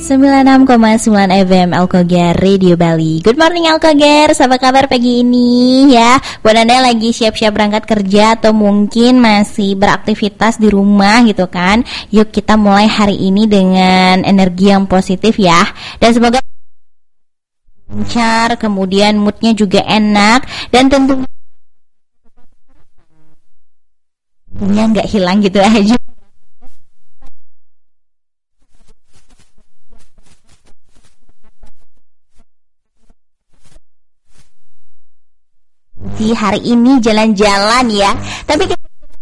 96,9 FM Alkoger Radio Bali. Good morning Alkogers, apa kabar pagi ini ya? Buat Anda yang lagi siap-siap berangkat kerja atau mungkin masih beraktivitas di rumah gitu kan, yuk kita mulai hari ini dengan energi yang positif ya. Dan semoga lancar, kemudian moodnya juga enak, dan tentunya nggak hilang gitu aja. Di hari ini jalan-jalan ya, tapi